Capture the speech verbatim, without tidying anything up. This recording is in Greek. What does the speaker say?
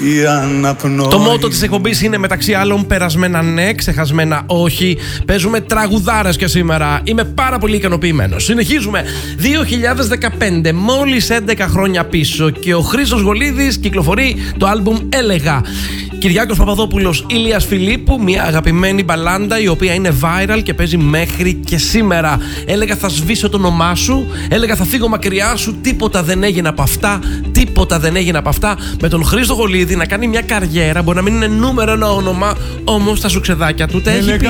Το μότο της εκπομπής είναι μεταξύ άλλων περασμένα ναι, ξεχασμένα όχι. Παίζουμε τραγουδάρες και σήμερα. Είμαι πάρα πολύ ικανοποιημένος. Συνεχίζουμε. δύο χιλιάδες δεκαπέντε, μόλις έντεκα χρόνια πίσω, και ο Χρήστος Γολίδης κυκλοφορεί το άλμπουμ Έλεγα. Κυριάκος Παπαδόπουλος, Ηλίας Φιλίππου, μια αγαπημένη μπαλάντα η οποία είναι viral και παίζει μέχρι και σήμερα. Έλεγα θα σβήσω το όνομά σου, έλεγα θα φύγω μακριά σου, τίποτα δεν έγινε από αυτά, τίποτα δεν έγινε από αυτά. Με τον Χρήστο Γολίδη να κάνει μια καριέρα, μπορεί να μην είναι νούμερο ένα όνομα, όμως τα σουξεδάκια του τα έχει πει.